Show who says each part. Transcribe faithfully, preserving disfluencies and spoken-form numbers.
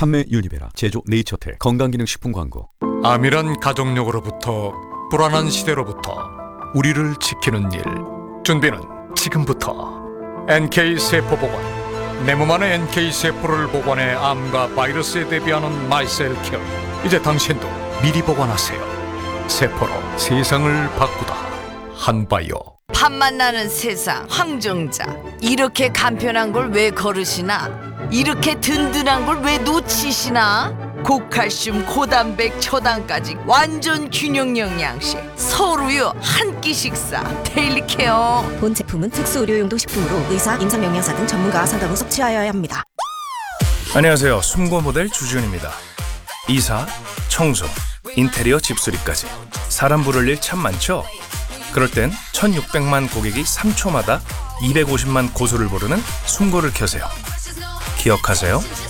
Speaker 1: 판매 유니베라, 제조 네이처텔, 건강기능식품 광고.
Speaker 2: 암이란 가족력으로부터 불안한 시대로부터 우리를 지키는 일. 준비는 지금부터. 엔케이 세포보관, 내 몸 안의 엔케이 세포를 보관해 암과 바이러스에 대비하는 마이셀케어. 이제 당신도 미리 보관하세요. 세포로 세상을 바꾸다. 한바이오.
Speaker 3: 팥맛 나는 세상 황정자, 이렇게 간편한 걸 왜 거르시나? 이렇게 든든한 걸 왜 놓치시나? 고칼슘, 고단백, 초당까지 완전 균형 영양식, 서울우유 한 끼 식사 데일리 케어.
Speaker 4: 본 제품은 특수 의료용도 식품으로 의사, 임상영양사 등 전문가와 상담 후 섭취하여야 합니다.
Speaker 5: 안녕하세요. 숨고 모델 주지훈입니다. 이사, 청소, 인테리어 집수리까지 사람 부를 일 참 많죠? 그럴 땐 천육백만 고객이 삼 초마다 이백오십만 고소를 부르는 숨고를 켜세요. 기억하세요.